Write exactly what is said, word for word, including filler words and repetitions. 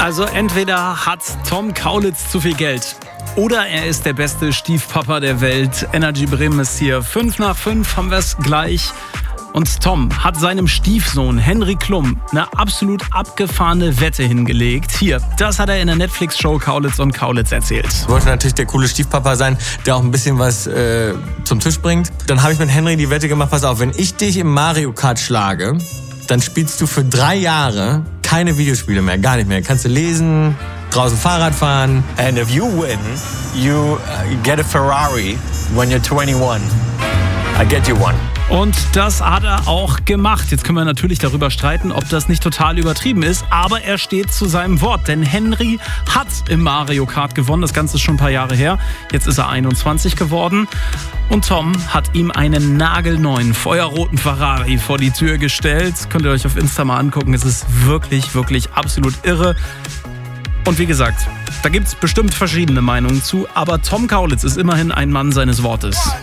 Also entweder hat Tom Kaulitz zu viel Geld oder er ist der beste Stiefpapa der Welt. Energy Bremen ist hier. Fünf nach fünf haben wir es gleich. Und Tom hat seinem Stiefsohn Henry Klum eine absolut abgefahrene Wette hingelegt. Hier, das hat er in der Netflix-Show Kaulitz und Kaulitz erzählt. Ich wollte natürlich der coole Stiefpapa sein, der auch ein bisschen was äh, zum Tisch bringt. Dann habe ich mit Henry die Wette gemacht, pass auf, wenn ich dich im Mario Kart schlage, dann spielst du für drei Jahre keine Videospiele mehr, gar nicht mehr. Kannst du lesen, draußen Fahrrad fahren. And if you win, you get a Ferrari when you're twenty-one. I get you one. Und das hat er auch gemacht. Jetzt können wir natürlich darüber streiten, ob das nicht total übertrieben ist, aber er steht zu seinem Wort, denn Henry hat im Mario Kart gewonnen. Das Ganze ist schon ein paar Jahre her. Jetzt ist er einundzwanzig geworden und Tom hat ihm einen nagelneuen, feuerroten Ferrari vor die Tür gestellt. Könnt ihr euch auf Insta mal angucken. Es ist wirklich, wirklich absolut irre. Und wie gesagt, da gibt es bestimmt verschiedene Meinungen zu, aber Tom Kaulitz ist immerhin ein Mann seines Wortes.